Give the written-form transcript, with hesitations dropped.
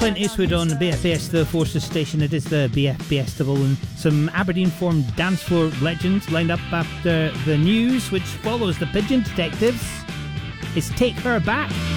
Clint Eastwood on BFBS, the Forces station. It is the BFBS double, and some Aberdeen-formed dance floor legends lined up after the news, which follows the Pigeon Detectives. It's Take Her Back.